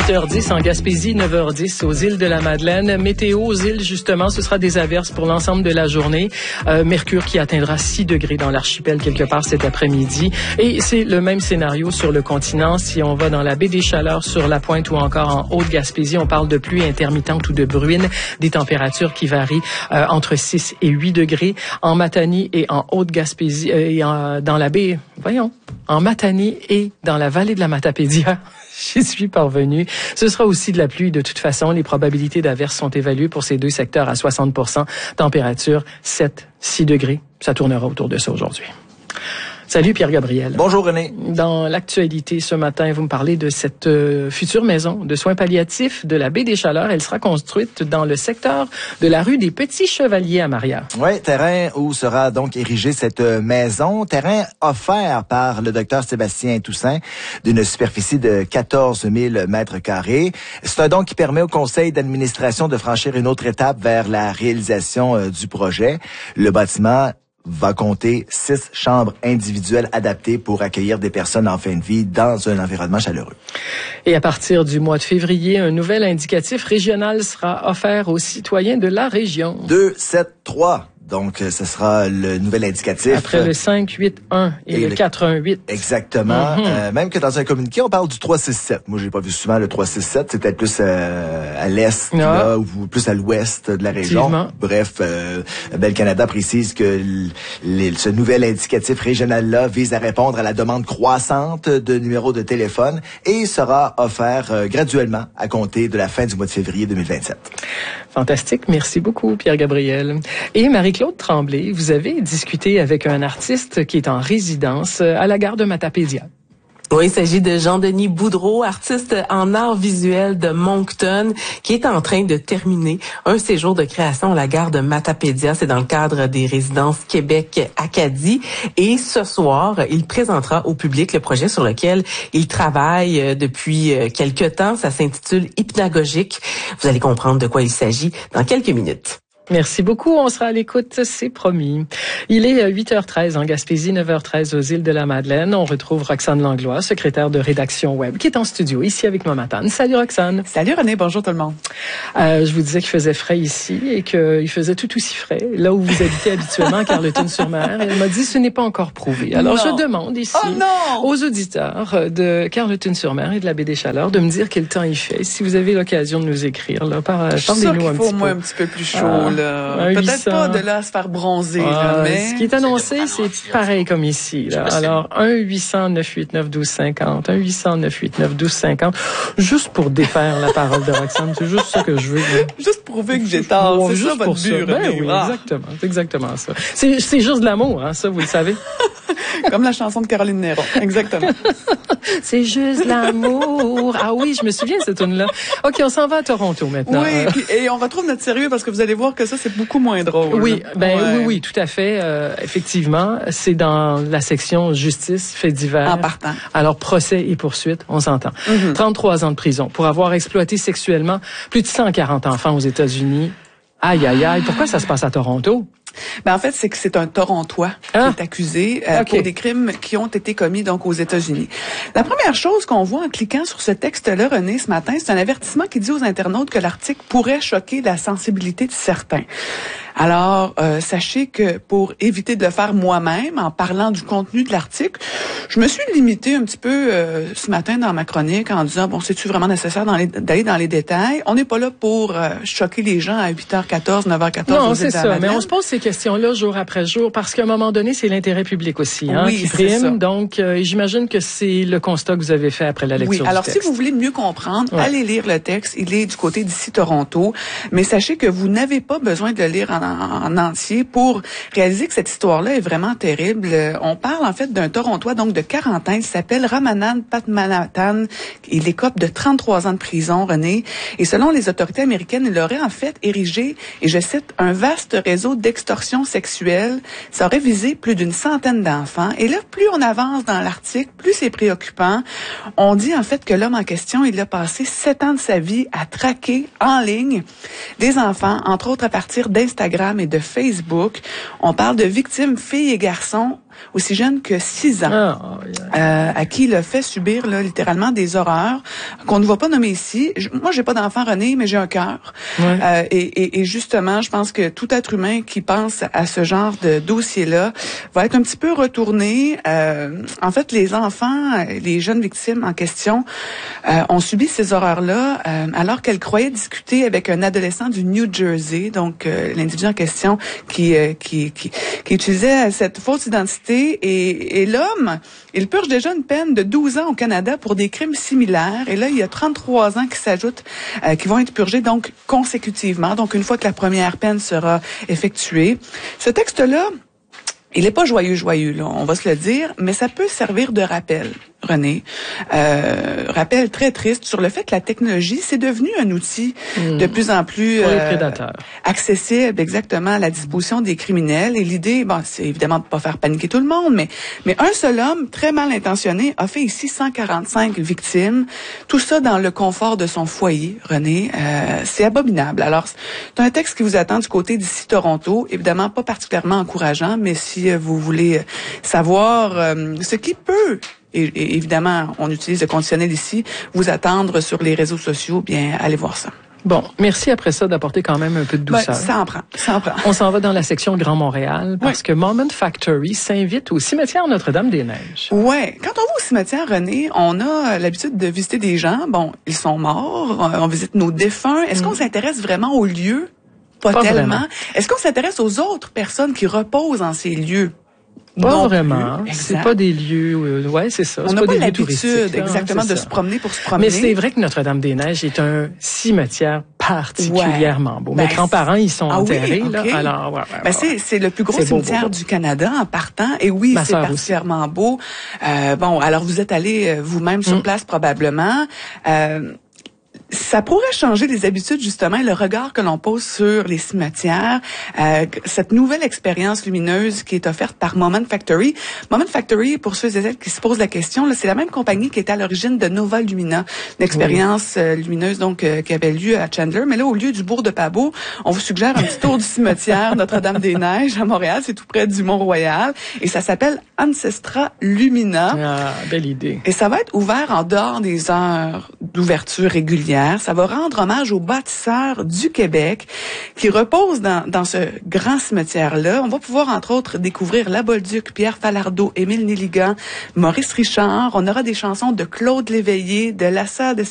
8h10 en Gaspésie, 9h10 aux îles de la Madeleine. Météo aux îles, justement, ce sera des averses pour l'ensemble de la journée. Mercure qui atteindra 6 degrés dans l'archipel quelque part cet après-midi. Et c'est le même scénario sur le continent. Si on va dans la baie des Chaleurs, sur la Pointe ou encore en Haute-Gaspésie, on parle de pluie intermittente ou de bruine, des températures qui varient entre 6 et 8 degrés. En Matanie et en Haute-Gaspésie, dans la baie, en Matanie et dans la vallée de la Matapédia. J'y suis parvenu. Ce sera aussi de la pluie de toute façon. Les probabilités d'averses sont évaluées pour ces deux secteurs à 60%. Température 7-6 degrés. Ça tournera autour de ça aujourd'hui. Salut Pierre-Gabriel. Bonjour René. Dans l'actualité ce matin, vous me parlez de cette future maison de soins palliatifs de la baie des Chaleurs. Elle sera construite dans le secteur de la rue des Petits Chevaliers à Maria. Oui, terrain où sera donc érigée cette maison. Terrain offert par le docteur Sébastien Toussaint d'une superficie de 14 000 mètres carrés. C'est un don qui permet au conseil d'administration de franchir une autre étape vers la réalisation du projet. Le bâtiment va compter 6 chambres individuelles adaptées pour accueillir des personnes en fin de vie dans un environnement chaleureux. Et à partir du mois de février, un nouvel indicatif régional sera offert aux citoyens de la région. 273. Donc, ce sera le nouvel indicatif. Après le 581 et le 418. Exactement. Même que dans un communiqué, on parle du 367. Moi, j'ai pas vu souvent le 367. C'est peut-être plus à l'est là, ou plus à l'ouest de la région. Bref, Bell Canada précise que ce nouvel indicatif régional-là vise à répondre à la demande croissante de numéros de téléphone et sera offert graduellement à compter de la fin du mois de février 2027. Fantastique. Merci beaucoup, Pierre-Gabriel. Et Marie-Claude Tremblay, vous avez discuté avec un artiste qui est en résidence à la gare de Matapédia. Oui, il s'agit de Jean-Denis Boudreau, artiste en art visuel de Moncton, qui est en train de terminer un séjour de création à la gare de Matapédia. C'est dans le cadre des résidences Québec-Acadie. Et ce soir, il présentera au public le projet sur lequel il travaille depuis quelque temps. Ça s'intitule Hypnagogique. Vous allez comprendre de quoi il s'agit dans quelques minutes. Merci beaucoup. On sera à l'écoute, c'est promis. Il est 8h13 en Gaspésie, 9h13 aux îles de la Madeleine. On retrouve Roxane Langlois, secrétaire de rédaction web, qui est en studio ici avec moi matin. Salut Roxane. Salut René, bonjour tout le monde. Je vous disais qu'il faisait frais ici et qu'il faisait tout aussi frais là où vous habitez habituellement, à Carleton-sur-Mer. Elle m'a dit ce n'est pas encore prouvé. Alors je demande ici aux auditeurs de Carleton-sur-Mer et de la baie des Chaleurs de me dire quel temps il fait. Si vous avez l'occasion de nous écrire, là, parlez-nous un petit peu. Il faut au moins un petit peu plus chaud. Peut-être pas de là à se faire bronzer. Mais ce qui est annoncé, c'est pareil comme ici. Là. Alors, 1-800-989-1250, 1-800-989-1250, juste pour défaire la parole de Roxane. C'est juste ça que je veux. Là. Juste prouver que j'ai tort. C'est juste ça votre but. Ben oui, exactement. C'est exactement ça. C'est juste de l'amour, hein, ça, vous le savez. Comme la chanson de Caroline Néron. Exactement. C'est juste l'amour. Ah oui, je me souviens de cette tune-là. OK, on s'en va à Toronto maintenant. Oui, et on retrouve notre sérieux parce que vous allez voir que ça, c'est beaucoup moins drôle. Oui, oui, tout à fait. Effectivement, c'est dans la section justice, faits divers. En partant. Alors, procès et poursuites, on s'entend. 33 ans de prison pour avoir exploité sexuellement plus de 140 enfants aux États-Unis. Aïe, aïe, aïe. Pourquoi ça se passe à Toronto? En fait, c'est que c'est un Torontois qui est accusé pour des crimes qui ont été commis donc aux États-Unis. La première chose qu'on voit en cliquant sur ce texte-là, René, ce matin, c'est un avertissement qui dit aux internautes que l'article pourrait choquer la sensibilité de certains. Alors, sachez que pour éviter de le faire moi-même, en parlant du contenu de l'article, je me suis limitée un petit peu ce matin dans ma chronique en disant, bon, c'est-tu vraiment nécessaire d'aller dans les détails? On n'est pas là pour choquer les gens à 8h14, 9h14. Non, c'est ça. Mais on se pose ces questions-là jour après jour parce qu'à un moment donné, c'est l'intérêt public aussi qui prime. Ça. Donc, j'imagine que c'est le constat que vous avez fait après la lecture du texte. Alors, si vous voulez mieux comprendre, allez lire le texte. Il est du côté d'ici Toronto. Mais sachez que vous n'avez pas besoin de le lire en entier pour réaliser que cette histoire-là est vraiment terrible. On parle en fait d'un Torontois donc de 40 ans. Il s'appelle Ramanand Padmanabhan. Il écope de 33 ans de prison, René. Et selon les autorités américaines, il aurait en fait érigé, et je cite, un vaste réseau d'extorsion sexuelle. Ça aurait visé plus d'une centaine d'enfants. Et là, plus on avance dans l'article, plus c'est préoccupant. On dit en fait que l'homme en question, il a passé 7 ans de sa vie à traquer en ligne des enfants, entre autres à partir d'Instagram et de Facebook. On parle de victimes filles et garçons aussi jeune que 6 ans, à qui il a fait subir là, littéralement des horreurs qu'on ne va pas nommer ici. Moi, j'ai pas d'enfant, René, mais j'ai un cœur. Ouais. Et justement, je pense que tout être humain qui pense à ce genre de dossier-là va être un petit peu retourné. En fait, les enfants, les jeunes victimes en question ont subi ces horreurs-là alors qu'elles croyaient discuter avec un adolescent du New Jersey, donc l'individu en question qui utilisait cette fausse identité. Et l'homme, il purge déjà une peine de 12 ans au Canada pour des crimes similaires. Et là, il y a 33 ans qui s'ajoutent, qui vont être purgés donc consécutivement. Donc, une fois que la première peine sera effectuée. Ce texte-là, il est pas joyeux, là, on va se le dire, mais ça peut servir de rappel, René. Rappel très triste sur le fait que la technologie, c'est devenu un outil de plus en plus accessible, exactement, à la disposition des criminels. Et l'idée, bon, c'est évidemment de pas faire paniquer tout le monde, mais un seul homme, très mal intentionné, a fait ici 145 victimes. Tout ça dans le confort de son foyer, René. C'est abominable. Alors, c'est un texte qui vous attend du côté d'ici Toronto. Évidemment, pas particulièrement encourageant, mais si vous voulez savoir ce qui peut, et évidemment, on utilise le conditionnel ici, vous attendre sur les réseaux sociaux, bien, allez voir ça. Bon, merci après ça d'apporter quand même un peu de douceur. Ça en prend. On s'en va dans la section Grand Montréal parce que Moment Factory s'invite au cimetière Notre-Dame-des-Neiges. Ouais, quand on va au cimetière, René, on a l'habitude de visiter des gens. Bon, ils sont morts, on visite nos défunts. Est-ce qu'on s'intéresse vraiment aux lieux? Pas tellement. Vraiment. Est-ce qu'on s'intéresse aux autres personnes qui reposent en ces lieux? Pas vraiment. C'est pas des lieux. Ouais, c'est ça. On n'a pas l'habitude exactement de se promener pour se promener. Mais c'est vrai que Notre-Dame-des-Neiges est un cimetière particulièrement beau. Mes grands-parents, ils sont enterrés là. Alors, c'est le plus gros cimetière du Canada en partant. Et oui, c'est particulièrement beau. Bon, alors vous êtes allé vous-même sur place probablement. Ça pourrait changer les habitudes, justement, le regard que l'on pose sur les cimetières, cette nouvelle expérience lumineuse qui est offerte par Moment Factory. Moment Factory, pour ceux et celles qui se posent la question, là, c'est la même compagnie qui était à l'origine de Nova Lumina, une expérience lumineuse donc qui avait lieu à Chandler. Mais là, au lieu du bourg de Pabot, on vous suggère un petit tour du cimetière Notre-Dame-des-Neiges à Montréal. C'est tout près du Mont-Royal. Et ça s'appelle Ancestra Lumina. Ah, belle idée. Et ça va être ouvert en dehors des heures d'ouverture régulière. Ça va rendre hommage aux bâtisseurs du Québec qui reposent dans ce grand cimetière-là. On va pouvoir, entre autres, découvrir La Bolduc, Pierre Falardeau, Émile Nelligan, Maurice Richard. On aura des chansons de Claude Léveillé, de Lassa de